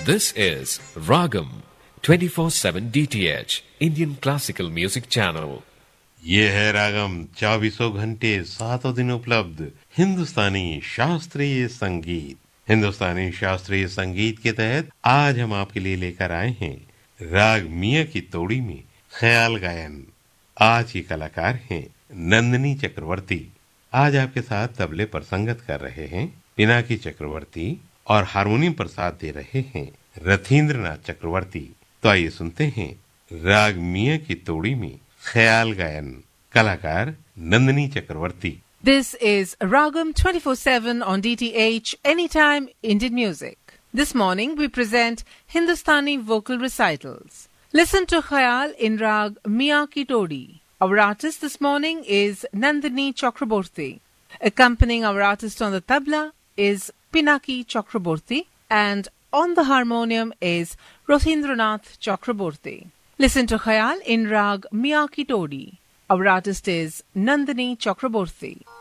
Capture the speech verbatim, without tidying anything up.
This is Ragam twenty-four seven D T H Indian Classical Music Channel. ये है रागम चौबीसों घंटे सातों दिन उपलब्ध हिंदुस्तानी शास्त्रीय संगीत। हिंदुस्तानी शास्त्रीय संगीत के तहत आज हम आपके लिए लेकर आए हैं राग मियां की तोड़ी में ख्याल गायन। आज की कलाकार हैं नंदिनी चक्रवर्ती। आज आपके साथ तबले पर संगत कर रहे हैं पिनाकी चक्रवर्ती और हारमोनियम पर साथ दे रहे हैं रथींद्रनाथ चक्रवर्ती। तो आइए सुनते हैं राग मियां की तोड़ी में ख्याल गायन। कलाकार नंदिनी चक्रवर्ती। This is Ragam twenty-four seven on D T H Anytime Indian Music. This morning we present Hindustani vocal recitals. Listen to Khayal in Rag Miyan Ki Todi. Our artist this morning is Nandini Chakraborty. Accompanying our artist on the tabla is Pinaki Chakraborty, and on the harmonium is Rothindranath Chakraborty. Listen to Khayal in Rag Miyan Ki Todi. Our artist is Nandini Chakraborty.